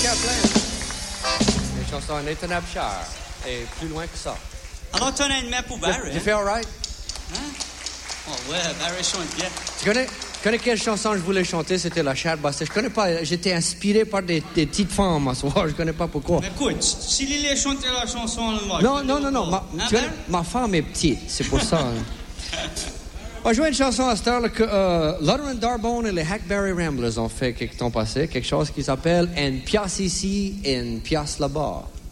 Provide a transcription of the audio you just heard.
Kaplan. Une chanson à Nathan Abshire. Et plus loin que ça. Alors, tu as une main pour Barry. Tu fais all right? Hein? Oh, ouais, Barry chante bien. Tu connais quelle chanson je voulais chanter? C'était la Chad Bassett. Je connais pas. J'étais inspiré par des petites femmes à soir. Je connais pas pourquoi. Mais écoute, si Lily chantait la chanson, moi. Non. Ma femme est petite. C'est pour ça. On va jouer une chanson à cette heure que Lauren Darbone et les Hackberry Ramblers ont fait quelques temps passé. Quelque chose qui s'appelle Une pièce ici et une pièce là-bas.